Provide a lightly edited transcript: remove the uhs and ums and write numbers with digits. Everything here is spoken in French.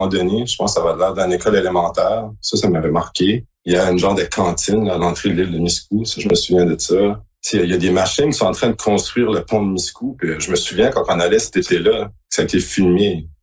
un moment donné, je pense que ça va de l'air d'une école élémentaire. Ça m'avait marqué. Il y a une genre de cantine là, à l'entrée de l'île de Miscou. Ça, je me souviens de ça. Il y a des machines qui sont en train de construire le pont de Miscou. Puis je me souviens quand on allait cet été-là, que ça a été filmé.